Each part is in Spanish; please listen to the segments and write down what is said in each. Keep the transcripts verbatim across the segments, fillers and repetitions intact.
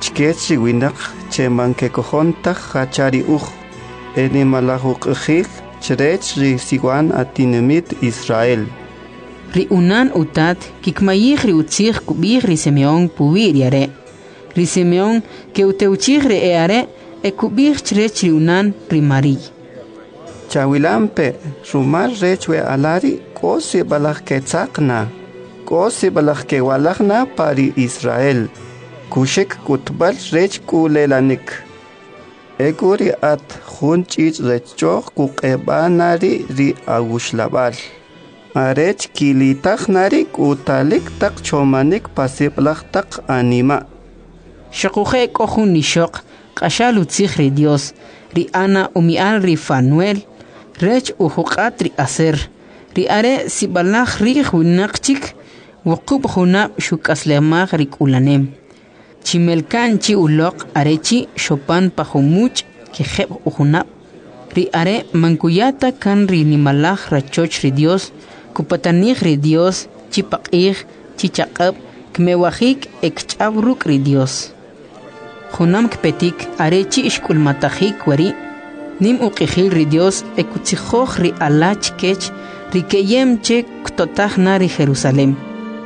chkech winak che manke kohonta hachari uj eni malajuk ujil chrech ri siwan atinemit Israel. Ri unan utat kikmayih ri utzih kubih ri Simeón pubir yare. Ri Simeón que uteuchih ri eare e kubih chrech ri unan ri Mari. Chawilampe rumar rechwe alari kosi balaj ketzakna. Kosi balaj ke walajna pari Israel. Kushek kutbal rech kulelanik. Eguri at junchich rechok kukebanari ri agushlabal. Arech kilitak nari kutalik tak chomanik pasiblak tak anima. Shakuje kohun nishok, kashal utzich ri Dios, ri Ana umial ri Fanuel, rech uhukat ri aser, ri are sibalach ri hunakchik, wukub hunab shukaslemag ri kulanem. Chimelkan chi ulok arechi shopan pahumuch kejeb uhunab. Ri are mankuyata kan ri nimalach rachoch ri Dios, kupatanich ri Dios, chipakih, chichakab, kmewahik ekchabruk ri Dios. Junam kpetik arechi ishkulmatahik wari, nim uqihil ri Dios ekutzijoch ri alach kech, ri keyem che ktotach na ri Jerusalem.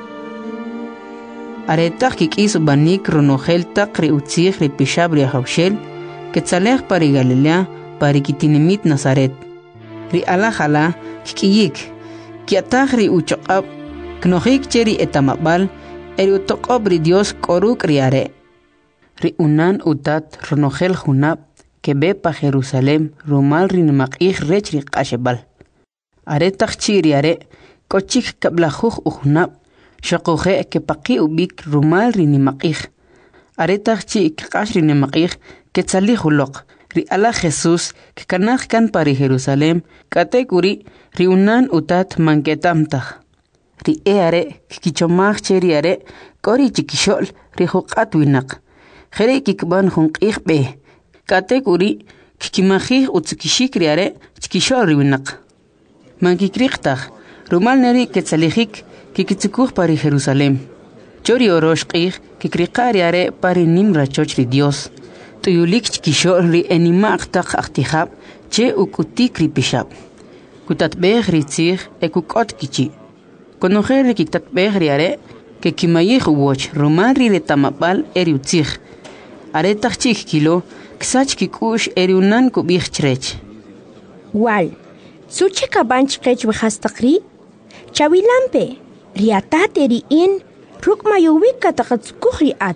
Aretach kikis banik ronogel tak ri utzich ri pishab ri hawshel, ketzalech pari Galilea, pari kitinemit Nazaret. Ri alajala kikiyik, kiatach ri uchokab, knohik cheri etamabal, eri utokob ri Dios koruk ri are. Ri unan utat ronogel junab, kebe pa Jerusalem, rumal ri nimakih rech ri kashebal. Aretach chi ri are, kochik kablajuj ujunab, shakuje que paqui ubik rumal ri nimakih. Aretach chi kikash ri nimakih que tzalihulok. Ri ala Jesús que kanach kan pari Jerusalem katekuri ri unan utat manketamtach. Ri eare kikichomach che ri are kori chikishol ri hukat winak. Jere kikban junqih be. Katekuri kikimajih utzikishik ri are chikishol ri winak. Mankikrichtach rumal neri que tzalihik kikitzukuj pari Jerusalem. Chori oroshqih kikrikari are pari nimra choch ri Dios. Tuyulik chikishol ri enimaqtaq aqtihab che ukutik ri pishab. Kutatbeh ri tzih e kukot kichi. Konojer ri kitatbeh ri are que kimayih uwoch rumal ri retamapal eri utzih. Are tachchik kilo ksach kikush eri unan kubih chrech. Wal, suche kabanch kech wehastaqri? Chawilampe, riatat eri in rukmayowik katakatsukuh riat.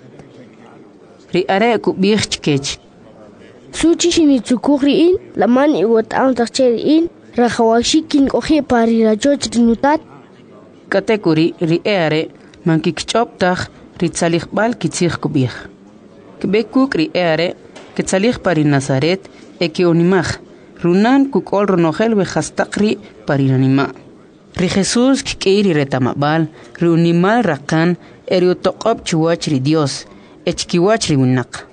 Ri are kubih chkech. Suchi shini tsukuri in, laman iwat ang takcheri in, rakawashikin kohe pari rajoch rinutat. Katekuri ri are mankikchoptach ri tzalikbal kitzich kubih. Kbekuk ri are kitzalik pari Nazaret e kionimach, runan kukol ronogel wejastakri pari nanima. Ri Jesús kikeiri retamabal, ri unimal rakan eri utokob chuwach ri Dios, echkiwach ri winak.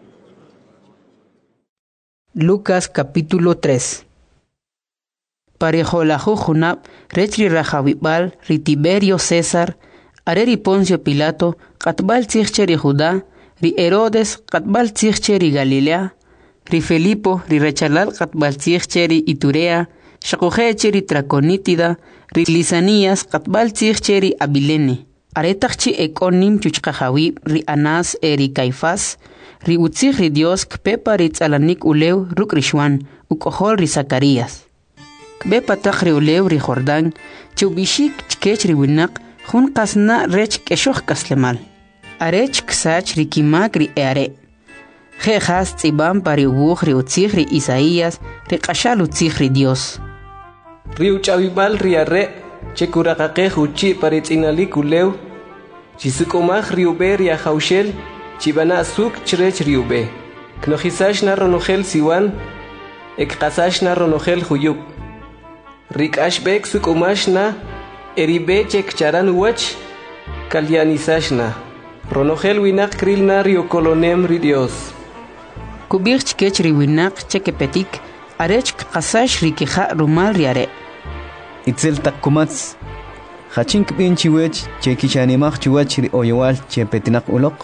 Lucas capítulo tres. Parejolahu junab, rech ri Rajabibal, ri Tiberio César, are ri Poncio Pilato, katbal tzihche ri Judá, ri Herodes, katbal tzihche ri Galilea, ri Felipo, ri Rechalal, katbal tzihche ri Iturea, shakujeche ri Traconítida, ri Lisanías, katbal tzihche ri Abilene. Aretachchi ekonim chuchkajawi, ri Anás e ri Caifás, ri utzich ri Dios kpepa ri tzalanik ulew ruk rishwan, ukohol ri Zacarías. Kpepa tak ri ulew ri Jordán, chubishik chkech ri winak, jun kasna rech keshoch kaslemal. Arech ksach ri kimak ri eare. Jejas tzibam pari ubuj ri utzich ri Isaías, ri kashal utzich ri Dios. Ri uchabibal ri arre, chekurakake uchi pari tzinalik ulew, chisukomach ri ube ri ajaushel, chibana suk chrech ri ube. Knojisash na ronogel siwan, ekkasash na ronogel huyuk. Rik ashbek sukomash na, eribe chek charan uwach, kalyanisash na. Ronogel winak kril na ri okolonem ri Dios. Kubir chkech ri winak chekepetik, arech kasash ri kija rumal ri are. Itzel takkumats, hachink bin chiwech, chekishanimach chiwach ri oyowal chepetinak ulok.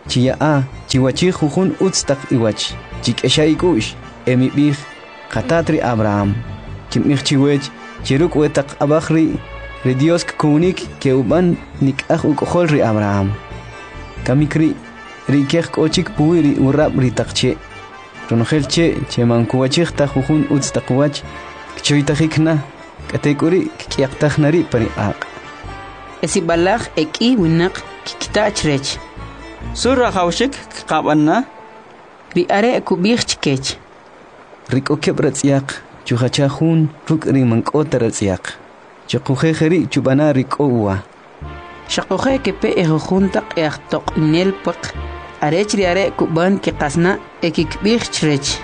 chiyaa chiwachi jujun utstak iwach chikeshaikush emibih qatatri Abraham kimih chiwech chiruk wetak abakhri ri Dios kunik ke uban nikah ukojol ri Abraham kamikri ri kek ochik puiri urab ri takche ronjelche chemankuwachih ta jujun utstakwach choitajikna katekuri kiaqtajnari pari aq esibalaj eki winaq kikitachrech Sura hawshik qabanna ri are kubih chkech riko kebratsiaq chujachajun rukri mankota ratsiaq chqujejeri chubana riko uwa shaqoje kepe ejuntaq eaqtoq inel paq arech ri are kuban ki qasna ekikbih chrech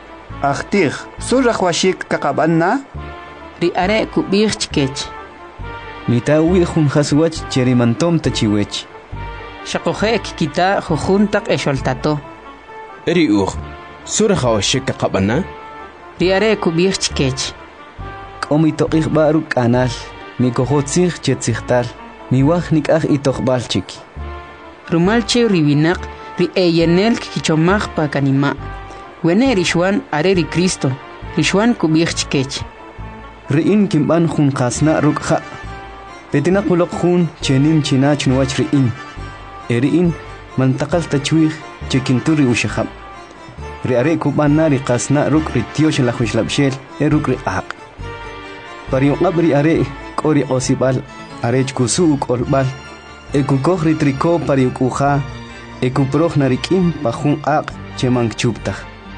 Ahtih Sura hawshik qabanna ri are kubih chkech mitawi jun haswach cherimantom tachiwech shaqoje kikita jujuntaq esholtato eri uq sura hawshik qabanna ri are kubih chkech qomitoqih baru kanal mikojotzig chetzigtal miwaj nikaj itoqbalchik rumalche riwinaq ri eyenel kichomaj pakanima wene rishwan are ri Cristo rishwan kubih chkech riin kimban jun qasna rukja petina qulok jun chenim chinach nuwach riin eriin mantaqal tachwih chekinturi ushahab ri are kubanna ri qasna ruk ri tiosh la khushlabshel eruk ri aq pari qabri are qori osibal are chkusu qolbal ekukoj ri triko pari ukuja ekuproj narikim pajun aq chemang chuptaj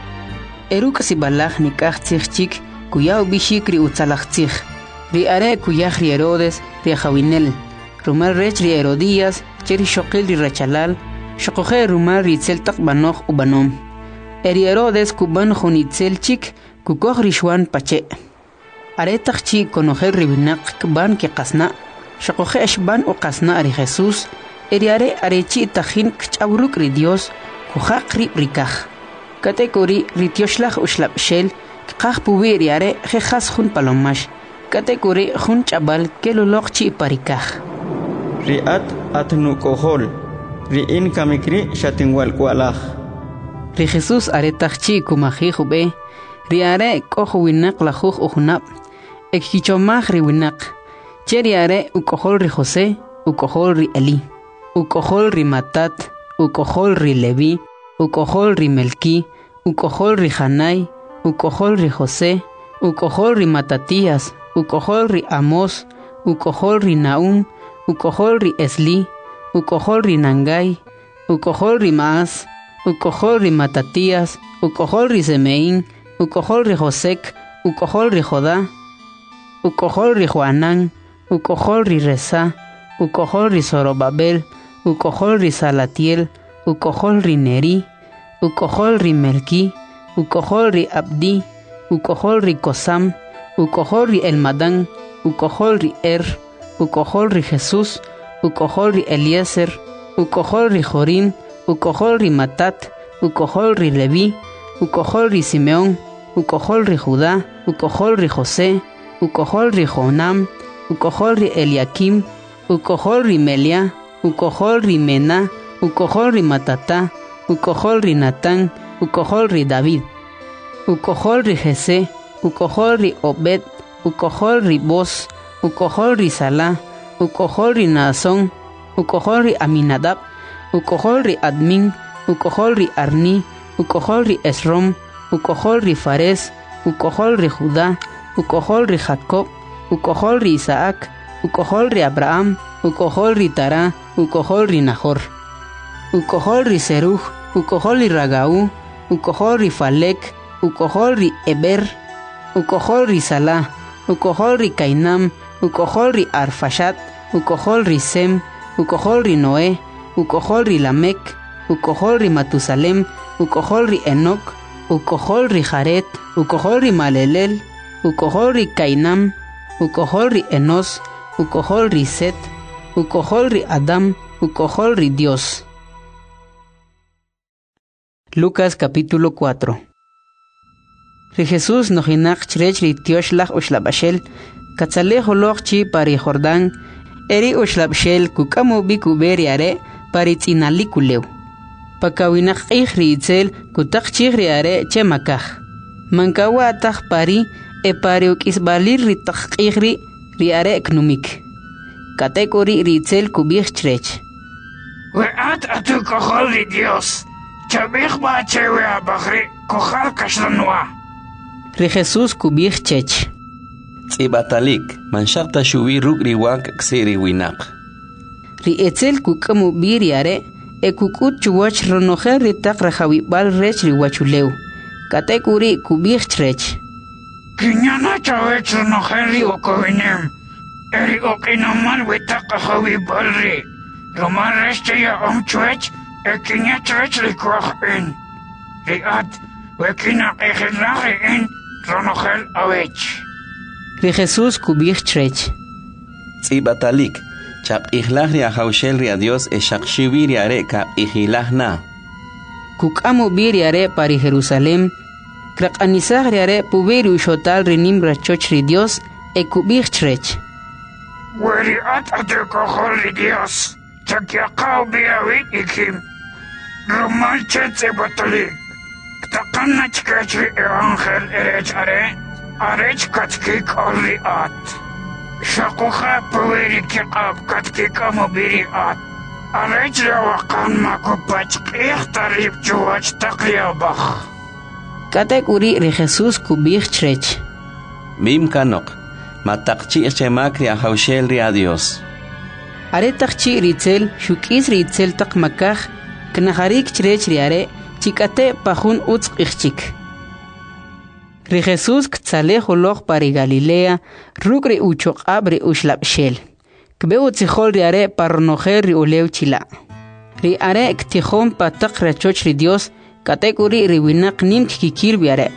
eruk sibalaj nikaj tsichchik kuyaw bishik ri utsalajtzij ri are kuyaj ri Herodes ri Jawinel rumal rech ri Herodías cheri shoqil ri rachalal shoqoje rumal ri tseltaq banoj ubanom eri Herodes kuban jonitzelchik kukoj rishwan pache aretaq chi konojel ri winaq kban ki qasna shoqoje ashban u qasna ri Jesús eri are arechi tajin kchawruk ri Dios kujaq ri rikaj katekori ri tioshlaj ushlabshel qaj puwi ri are jejas jun palomash katekori jun chabal keloloq chi parikaj Riat atnu kohol Riin kamikri shatinwal kwalaj ri Jesús aretaq chi kumaji jube ri are koj winaq lajuj ujnab ekkichomaj ri winaq cheri are ukojol ri José ukojol ri Eli ukojol ri Matat ukojol ri Levi ukojol ri Melki ukojol ri Janai ukojol ri José ukojol ri Matatías ukojol ri Amos ukojol ri Naum ukojol ri Esli ukojol ri Nangai ukojol ri Maas ukojol ri Matatías ukojol ri Semeín ukojol ri Josek ukojol ri Jodá ukojol ri Joanán ukojol ri Resa ukojol ri Zorobabel ukojol ri Salatiel ukojol ri Neri ukojol ri Melki ukojol ri Abdi ukojol ri Kosam ukojol ri Elmadán ukojol ri Er ukojol ri Jesús ukojol ri Eliezer ukojol ri Jorín ukojol ri Matat ukojol ri Leví ukojol ri Simeón ukojol ri Judá ukojol ri José ukojol ri Jonam ukojol ri Eliakim ukojol ri Melia ukojol ri Mená ukojol ri Matatá ukojol ri Natán ukojol ri David ukojol ri Jesé ukojol ri Obed ukojol ri Boz ukojol ri Salá ukojol ri Naasón ukojol ri Aminadab ukojol ri Admin ukojol ri Arni ukojol ri Esrom ukojol ri Fares ukojol ri Judá ukojol ri Jacob ukojol ri Isaac ukojol ri Abraham ukojol ri Tará ukojol ri Nahor ukojol ri Seruj ukojol ri Ragaú ukojol ri Falek ukojol ri Eber ukojol ri Salá ukojol ri Cainam ukojol ri Arfashat ukojol ri Sem ukojol ri Noé ukojol ri Lamec ukojol ri Matusalem ukojol ri Enoc ukojol ri Jaret ukojol ri Malelel ukojol ri Cainam ukojol ri Enos ukojol ri Set ukojol ri Adam ukojol ri Dios. Lucas capítulo cuatro. Ri Jesús nojinak chrech ri tioshlach ushlabashel katzalej oloch chi pari Jordán eri ushlabshel kukamu bikuberi are pari tzinalikulew pakawinaq q'ij itzel kutaq chij riare che makaj mankawa ataj pari e pari uk'isbalir ritaq q'ij ri riare knumik katekuri ritzel kubij chrech we'at atu kojol ri Dios chabij ba chewe abajri kojal kashlanwa ri Jesús kubij chech tz'ibatalik manshaqta shuwi ruk riwak ksiri winaq ri etzel kuk'amu bi riare e kuk'ut chuwach ronojer ritaq rajawib'al rech riwachuleu katekuri kubij chrech kiñana chawech ronojer ri okowinem eri okinamal witaq rajawib'al ri romal rech cheya omchuech e kiña chrech rikwaj in riat wekina q'ijilaj ri in ronojer awech ri Jesús kubij chrech tz'ibatalik chaq'ijlaj ri ajawxel ri a Dios e xaqxiwi ri are kaq'ijilaj na kuk'amu bi riare pari Jerusalem kraq'anisaj riare pubi ri uxotal ri nim rachoch ri Dios e kubij chrech weri at ate kojol ri Dios chakyaqaw bi awik ikim romal che tz'ibatalik ktaqanna chkech ri evangel erech are arech katkik ol ri at shakuja puwiri kiqab katkika mubiri at arech rawakan makupach q'ij tarib chuwach taqyabaj katekuri ri Jesús kubij chrech mim kanoq mataqchi' chemak ri ajawxel ri a Dios are taqchi ritzel xuk'is ritzel taq makaj knajarik chrech ri are chik'ate pajun utz q'ijchik ri Jesús ktzalej uloj pari Galilea ruk' ri uchoq'ab ri uxlab'xel kbe utzijol ri are parnojer ri ulew chila' ri are ktijon pataq rachoch ri Dios katekuri ri winaq nim kikil bi are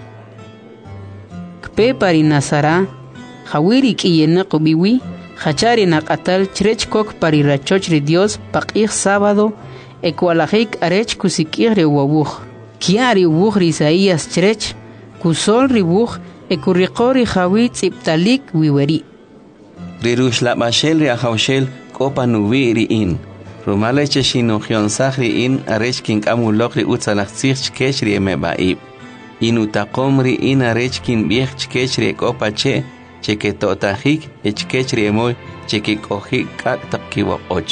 kpe pari Nazara jawiri k'iyenaq ubiwi jachari naq'atal chrech kok pari rachoch ri Dios paq'ij sábado e kualajik arech kusik'ij ri uwawuj kia ri uwuj ri Isaías chrech kusol ribuj e kurriqori jawi tz'ibtalik wiweri ri ruxlab'axel ri ajawxel k'opa nuwi ri in rumale che xinojyonsaj ri in arech kink'amuloq ri utzalaj tzij chkech ri emeb'a'ib inutaqom ri in arech kinb'ij chkech ri k'opa che che keto'tajik e chkech ri emoy che kik'ojik k'ak' taq kiwoq'och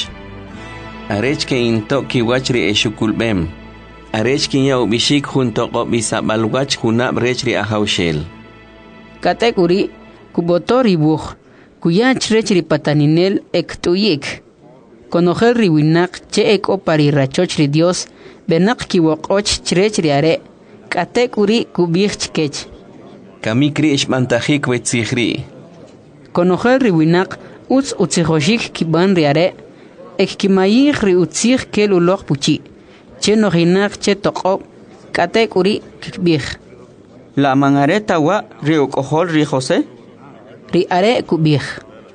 arech ke into' kiwach ri exukulb'em arech kinya ubishik junto qob isab'alwach junab rech ri ajawxel katekuri kubotor ribuj kuyach rech ri pataninel ektuyik konojel ri winaq che ek'o pari rachoch ri Dios benaq kiwoq'och chrech ri are katekuri kubij chkech kamikri ixb'antajik wetzij ri konojel ri winaq utz utzijoxik kib'an ri are ek kimayij ri utzij kel uloj puchi che nojinaq che toq'ob katekuri kikbij la mangareta wa ri uk'ojol ri José ri are kubij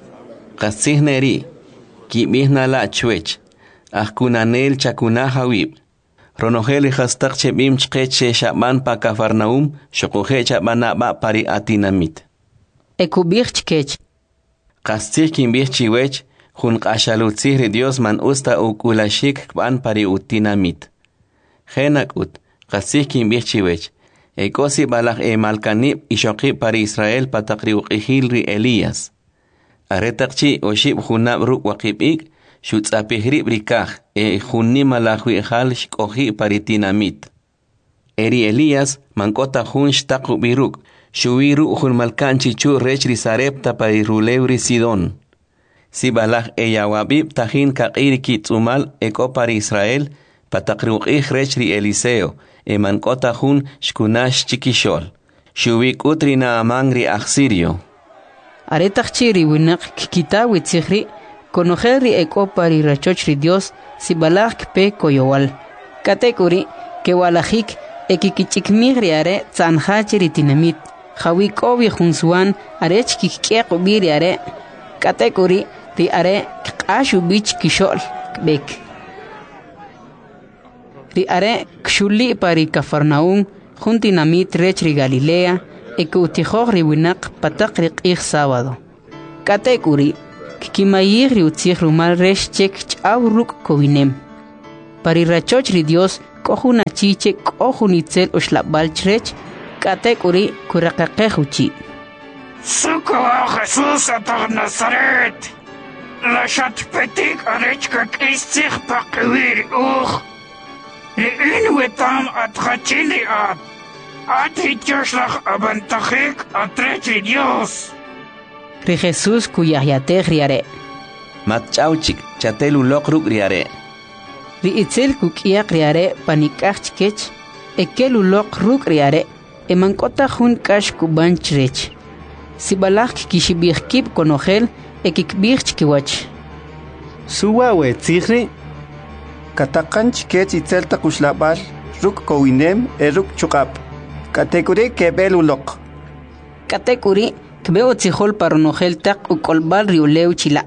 qatzij neri kib'ij nala' chwech ajkunanel chakunaj awib' ronojel ijastaq cheb'im chqech che xab'an pa Cafarnaum xoquje chab'an nab'a' pari atinamit e kubij chkech qatzij kinb'ij chiwech jun q'axalutzij ri Dios man usta uk'ulaxik kb'an pari utinamit jenak'ut qatzij kinb'ij chiwech ek'osi b'alaj e malkanib' ixoqib' pari Israel pataq ri uq'ijil ri Elías are taqchi oxib' junab' ruk' waqib'ik xutz'apij rib' ri kaj e jun nimalaj wi'jal xk'oji' pari tinamit eri Elías mank'ota jun xtaq ub'i ruk' xuwi ruk' jun malkan chichu' rech ri Sarepta pari rulew ri Sidón si balaj eyawab'ib' tajin kaq'ir kitz'umal ek'o pari Israel pataq ri uq'ij rech ri Eliseo e mank'ota jun xkunax chikixol xuwi k'ut ri Naamán ri aj Sirio are taqchi ri winaq kikita witzij ri konojel ri ek'o pari rachoch ri Dios si balaj kpe koyowal katekuri kewalajik e kikich'ikmij ri are tz'anjach ri tinamit jawi k'obi junsuan arech kikk'eq ubi ri are katekuri ri are kq'ax ubich kixol kb'ek ri are kxuli' pari Cafarnaum jun tinamit rech ri Galilea e k'utijoj ri winaq pataq ri q'ij sábado katekuri kikimayij ri utzij rumal rex chek ch'aw ruk' kowinem Parirachoch ri Dios kohuna chiche kohunitzel ushlabal chrech kate kuri kurakaqehuchi. Suko Jesús atar Nazaret. La chat petik arechka kistig pakwir uch. Li inwetam atrachili at. Atritjoslach abantachik atrechi Dios. Ri Jesús kuyahyatek riare. Matchauchik chatelu lokruk riare. Ri itzel kukiak riare panikachkech. Ekelu lokruk riare. Emankota hun kash kubanchrech. Sibalach kishibirkib konogel ekikbirch kiwach. Suwawe tzigri. Katakanch kech itzelta kushlabal ruk kowinem eruk chukap. Katekuri kebelulok. Katekuri kbeo tzihol paronogel tak ukolbal riuleu chila.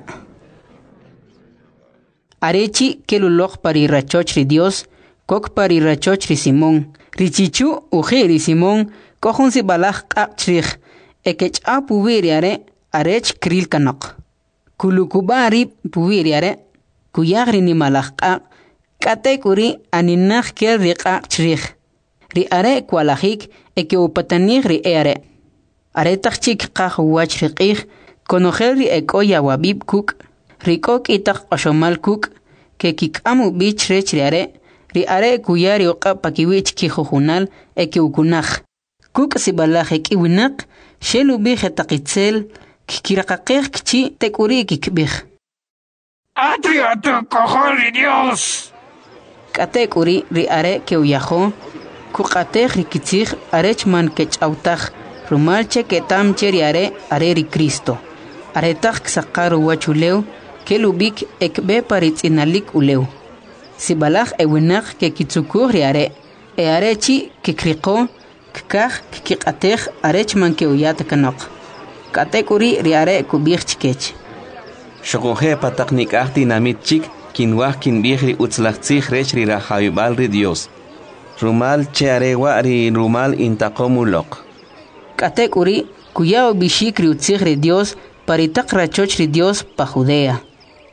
Arechi kelulok parirachoch ri Dios, kok parirachoch ri Simón. Richichu uji ri Simón, kohun sibalach kakchrich. Ekech a puviriare arech kril kanok. Kulukubari puviriare kuyagri ni malakak katekuri aninach kel riqak chrich. Ri are kwalahik eke upatanig ri ere. Are tachik kah wach riqih konogel ri ekoya wabib kuk rikok itak oshomal kuk ke kikamu bich rech ri are ri are kuyari oqa pakiwich kijuhunal eke ukunach. Kuk sibalach eki winak Shelu bije takitzel, kikirakakeh kichi tekuri kikbih. Atrio tu cojoli Dios. Katekuri ri are ke uyajo, kukateh rikitzig arechman kech autach, rumalche ke tamche ri are are ri Cristo. Aretach ksakaru wachuleu, ke lubik ekbe paritz inalik uleu. Sibalach ewinak ke kitsukur ri are, e arechi ke kriko, Kikah kikateh arech manke uyat kanok. Katekuri riare kubich chikech. Shokohe pataknik ahti namit chik kinwah kinbihri utzlachtzich rech ri rahayubal ri Dios. Rumal che arewa ri rumal intakomulok. Katekuri kuyao bishik ri utzich ri Dios paritak rachoch ri Dios pa Judea.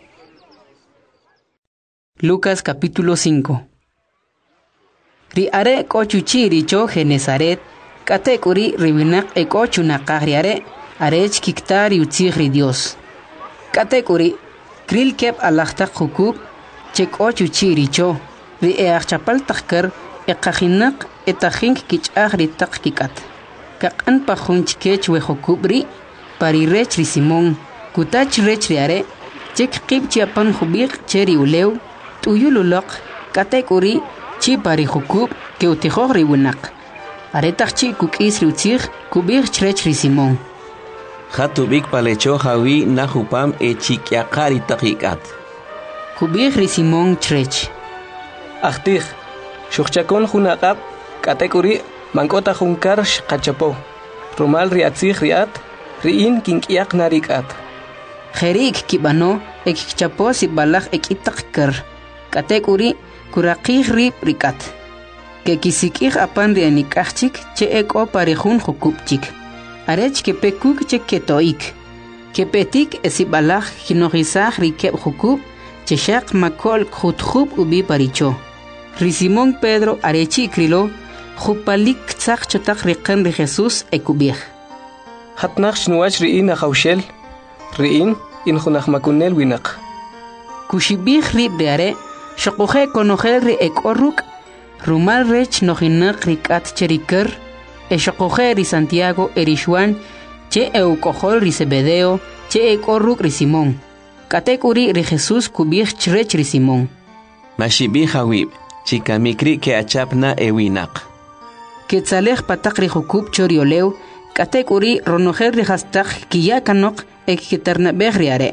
Lucas capítulo cinco. Ri are kochuchi richo Genesaret, katekuri ribinak e kochu nakahriare, arech kiktari utzig ri Dios. Katekuri, kril kep alachtak hukub, che kochuchi richo, ri e achapal takkar, e kahinak e tahink kichah ri tak kikat. Kakan pahunch kech we hukubri, pari rech ri Simón, kutach rech ri are, chek kib chiapan hubik cheri uleu, tuyululok, katekuri, Chi pari hukub ke utihor riwinak. Aretach chi kukis riutzig kubir chrech ri Simón. Hatubik palecho hawi nahupam e chikyakari takikat. Kubir ri Simón chrech. Achtig, shuchakon hunakab, katekuri mankota hunkar shkachapo. Rumal riatzig riat, riin kinkyak narikat. Jerik kibano ekikchapo si balach ekitakar. Katekuri Kurakih rip rikat. Ke kisikih apan rianikachik che eko parejun hukupchik. Arech ke pekuk che ketoik. Ke petik esibalach kinogisah rikeb hukub che shak makol khutkhub ubi paricho. Ri Simón Pedro arechi krilo khupalik tzach chotak riqen ri Jesús ekubih. Hatnach shnuach riin achaushel. Riin in khunach makunel winak. Kushibih rip riare Shokohe konogel ri ekorruk, rumal rech nojinak rikat cheriker, e shokohe ri Santiago erishwan, che eukohol ri Zebedeo, che ekorruk ri Simón. Katekuri ri Jesús kubich chrech ri Simón. Mashibih hawib, chikamikri ke achapna ewinak. Ketzalech patak ri hukub chorioleu, katekuri ronogel ri hastak kiyakanok ek kiternabeh ri are.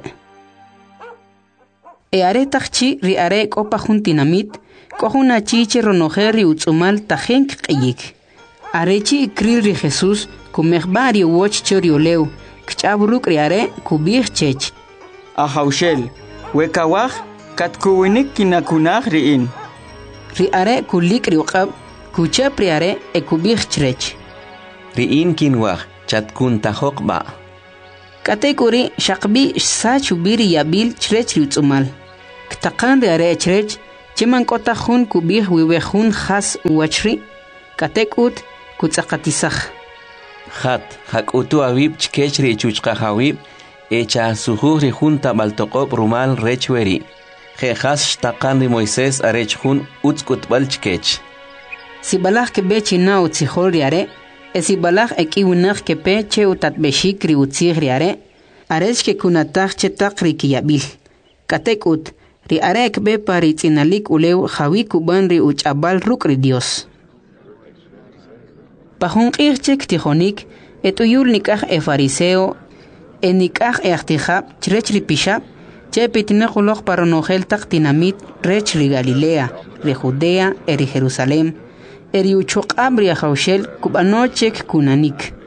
E are tachchi ri are kopa juntinamit, kohuna chiche ronojer ri utzumal tajenk qiyik. Arechi kril ri Jesús, kumehbari woch chorioleu, kchabruk ri are kubih chech. Ahaushel, wekawah, katkuwinik kinakunah riin. Ri are kulik ri uqab, kuchap ri are e kubih chrech. Riin kinwah, chatkun tahokba. Katekuri shakbi sa chubiri yabil chrech ri utzumal. Ktakan ri are chrech, Cheman kota hun kubih wiwe hun khas wachri katekut kutsakatisaj. Hat hakutu awib chkechri chuchqa hawib echa suhuri junta baltoqob rumal rechweri. Jejas shtaqan de Moisés arech hun utskut balchkech. Si balaj ke bechi na utzihol riare, e si balaj ekiwinaj ke peche utat beshikri utzih riare, arech ke kunataj chetak rikiyabil. Katekut, ri arek be paritzinalik ulew jawi kuban ri uchabal rukri Dios. Pajun qirchek tijonik, etuyul nikaj e fariseo, e nikaj e achtijab, chrech ri pishab, che pitinakulok paronogel tak tinamit rech ri Galilea, ri Judea, e ri Jerusalem, e ri uchok abri a jaushel kubanochek kunanik.